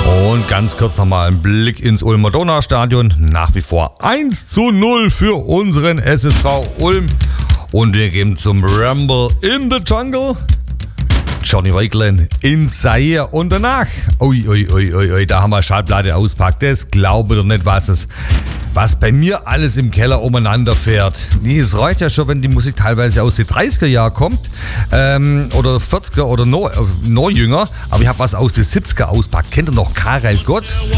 Und ganz kurz nochmal ein Blick ins Ulmer Donaustadion. Nach wie vor 1:0 für unseren SSV Ulm. Und wir gehen zum Rumble in the Jungle. Johnny Wakelin in Zaire und danach, da haben wir Schallplatte auspackt. Das glaube ich nicht, was bei mir alles im Keller umeinander fährt. Nee, es reicht ja schon, wenn die Musik teilweise aus den 30er Jahren kommt, oder 40er oder noch jünger, aber ich habe was aus den 70er auspackt. Kennt ihr noch Karel Gott?